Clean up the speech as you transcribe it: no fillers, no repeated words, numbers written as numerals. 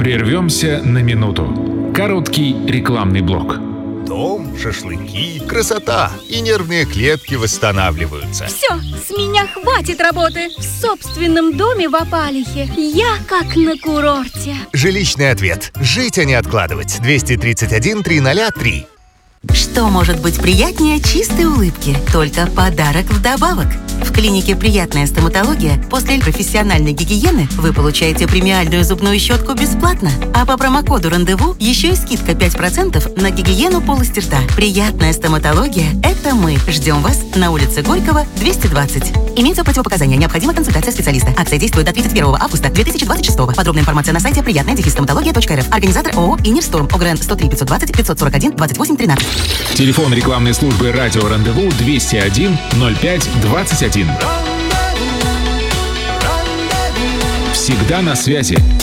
Прервемся на минуту. Короткий рекламный блок. Дом, шашлыки, красота и нервные клетки восстанавливаются. Все, с меня хватит работы. В собственном доме в Апалихе я как на курорте. Жилищный ответ. Жить, а не откладывать. 231 303. Что может быть приятнее чистой улыбки? Только подарок вдобавок. В клинике «Приятная стоматология» после профессиональной гигиены вы получаете премиальную зубную щетку бесплатно. А по промокоду «Рандеву» еще и скидка 5% на гигиену полости рта. «Приятная стоматология» — это мы. Ждем вас на улице Горького, 220. Имеются противопоказания. Необходима консультация специалиста. Акция действует до 31 августа 2026. Подробная информация на сайте приятная-стоматология.рф. Организатор ООО «Инерсторм». ОГРН 103 520 541 28 13. Телефон рекламной службы «Радио Рандеву» 201 05 21. Всегда на связи.